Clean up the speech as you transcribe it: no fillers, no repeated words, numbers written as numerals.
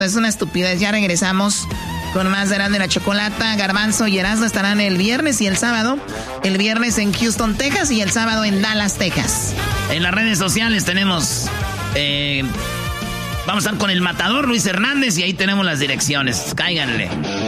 Es una estupidez. Ya regresamos con más de Erasmo y la Chocolata. Garbanzo y Erasmo estarán el viernes y el sábado. El viernes en Houston, Texas, y el sábado en Dallas, Texas. En las redes sociales tenemos... vamos a estar con el matador Luis Hernández y ahí tenemos las direcciones. Cáiganle.